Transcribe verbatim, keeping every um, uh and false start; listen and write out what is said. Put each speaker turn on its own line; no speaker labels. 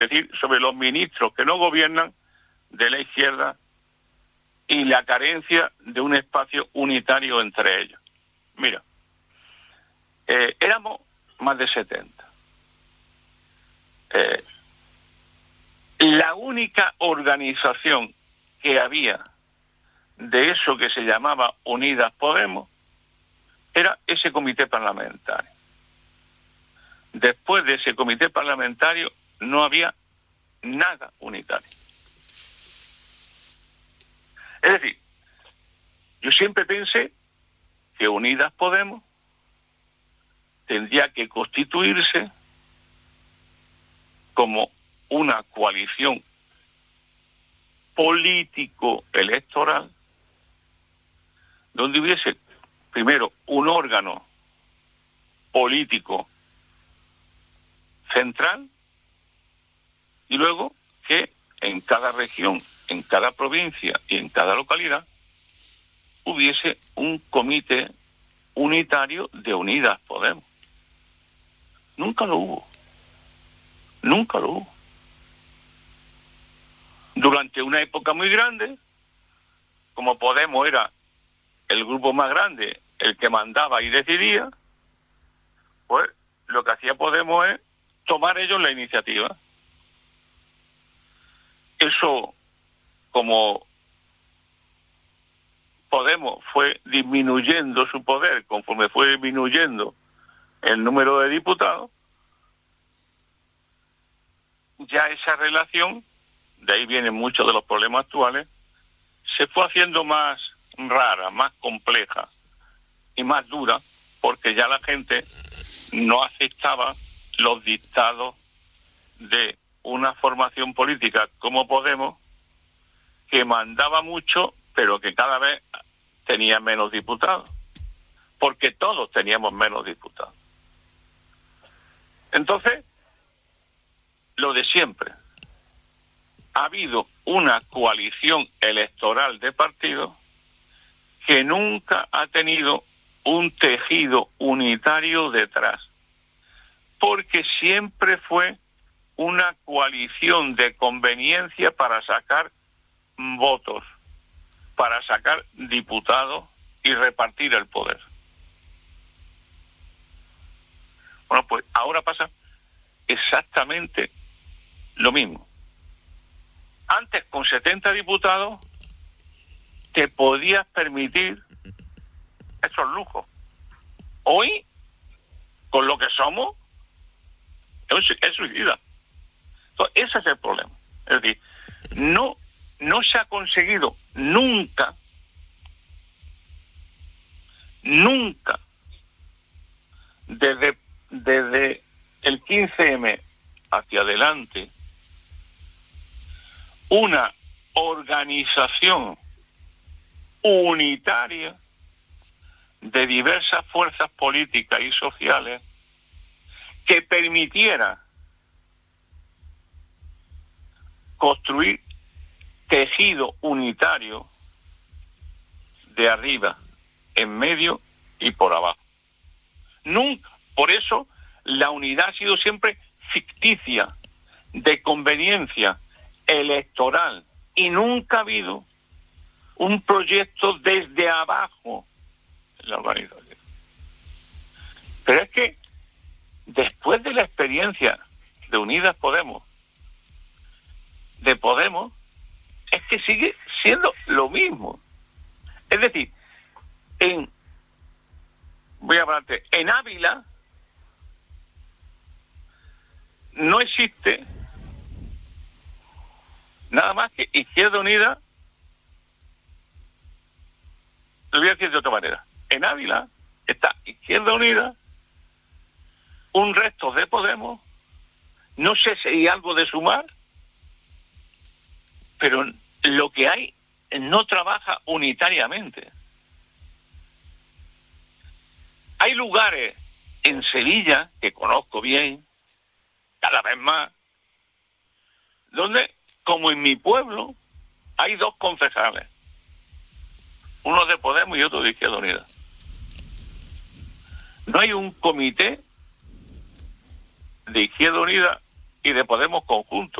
es decir, sobre los ministros que no gobiernan de la izquierda y la carencia de un espacio unitario entre ellos. Mira, eh, éramos más de setenta. Eh, la única organización que había de eso que se llamaba Unidas Podemos era ese comité parlamentario. Después de ese comité parlamentario no había nada unitario. Es decir, yo siempre pensé que Unidas Podemos tendría que constituirse como una coalición político-electoral donde hubiese primero un órgano político central y luego que en cada región, en cada provincia y en cada localidad hubiese un comité unitario de Unidas Podemos. Nunca lo hubo. Nunca lo hubo. Durante una época muy grande, como Podemos era el grupo más grande, el que mandaba y decidía, pues lo que hacía Podemos es tomar ellos la iniciativa. Eso, como Podemos fue disminuyendo su poder conforme fue disminuyendo el número de diputados, ya esa relación, de ahí vienen muchos de los problemas actuales, se fue haciendo más rara, más compleja y más dura, porque ya la gente no aceptaba los dictados de una formación política como Podemos, que mandaba mucho, pero que cada vez tenía menos diputados, porque todos teníamos menos diputados. Entonces, lo de siempre, ha habido una coalición electoral de partidos que nunca ha tenido un tejido unitario detrás, porque siempre fue una coalición de conveniencia para sacar votos, para sacar diputados y repartir el poder. Bueno, pues ahora pasa exactamente lo mismo. Antes, con setenta diputados, te podías permitir esos lujos. Hoy, con lo que somos, es suicida. Entonces, ese es el problema. Es decir, no, no se ha conseguido nunca, nunca, desde, desde el quince eme hacia adelante, una organización unitaria de diversas fuerzas políticas y sociales que permitiera construir tejido unitario de arriba, en medio y por abajo. Nunca. Por eso la unidad ha sido siempre ficticia, de conveniencia electoral, y nunca ha habido un proyecto desde abajo en la organización. Pero es que después de la experiencia de Unidas Podemos, de Podemos, es que sigue siendo lo mismo. Es decir, en, voy a hablarte, en Ávila no existe nada más que Izquierda Unida. Lo voy a decir de otra manera. En Ávila está Izquierda Unida, un resto de Podemos, no sé si hay algo de Sumar, pero lo que hay no trabaja unitariamente. Hay lugares en Sevilla, que conozco bien, cada vez más, donde, como en mi pueblo, hay dos concejales, uno de Podemos y otro de Izquierda Unida. No hay un comité de Izquierda Unida y de Podemos conjunto.